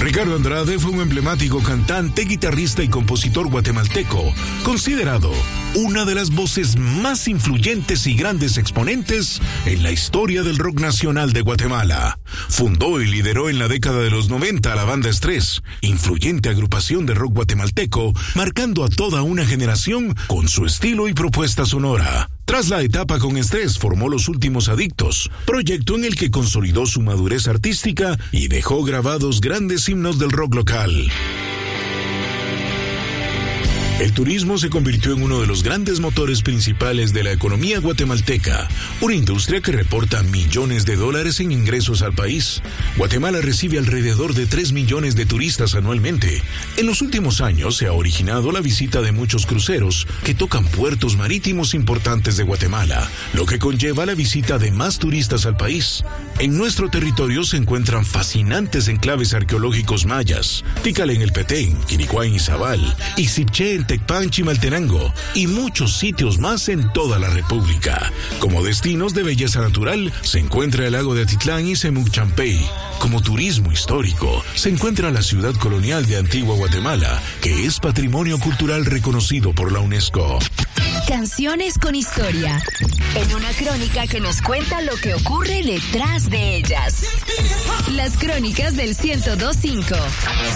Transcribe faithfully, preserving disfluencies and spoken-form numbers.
Ricardo Andrade fue un emblemático cantante, guitarrista y compositor guatemalteco, considerado una de las voces más influyentes y grandes exponentes en la historia del rock nacional de Guatemala. Fundó y lideró en la década de los noventa a la banda Estrés, influyente agrupación de rock guatemalteco, marcando a toda una generación con su estilo y propuesta sonora. Tras la etapa con Estrés, formó Los Últimos Adictos, proyecto en el que consolidó su madurez artística y dejó grabados grandes himnos del rock local. El turismo se convirtió en uno de los grandes motores principales de la economía guatemalteca, una industria que reporta millones de dólares en ingresos al país. Guatemala recibe alrededor de tres millones de turistas anualmente. En los últimos años se ha originado la visita de muchos cruceros que tocan puertos marítimos importantes de Guatemala, lo que conlleva la visita de más turistas al país. En nuestro territorio se encuentran fascinantes enclaves arqueológicos mayas, Tikal en el Petén, Quiricuá en Izabal y Sipché en Tecpan, Chimaltenango, y muchos sitios más en toda la República. Como destinos de belleza natural se encuentra el lago de Atitlán y Semuc Champey. Como turismo histórico se encuentra la ciudad colonial de Antigua Guatemala, que es patrimonio cultural reconocido por la UNESCO. Canciones con historia, en una crónica que nos cuenta lo que ocurre detrás de ellas. Las crónicas del ciento dos punto cinco.